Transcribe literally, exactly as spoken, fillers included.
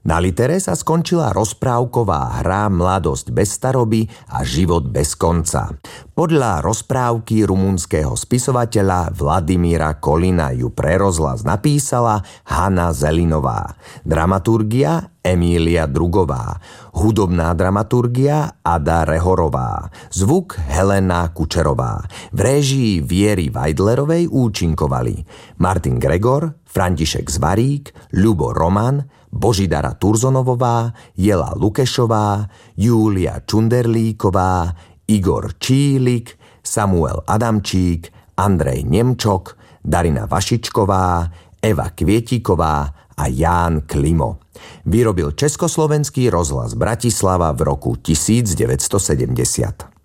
Na litere sa skončila rozprávková hra Mladosť bez staroby a Život bez konca. Podľa rozprávky rumunského spisovateľa Vladimíra Kolina ju pre rozhlas napísala Hanna Zelinová. Dramaturgia Emília Drugová. Hudobná dramaturgia Ada Rehorová. Zvuk Helena Kučerová. V réžii Viery Weidlerovej účinkovali Martin Gregor, František Zvarík, Ľubo Roman, Božidara Turzonovová, Jela Lukešová, Júlia Čunderlíková, Igor Čílik, Samuel Adamčík, Andrej Nemčok, Darina Vašičková, Eva Kvietíková a Ján Klimo. Vyrobil Československý rozhlas Bratislava v roku devätnásťsedemdesiat.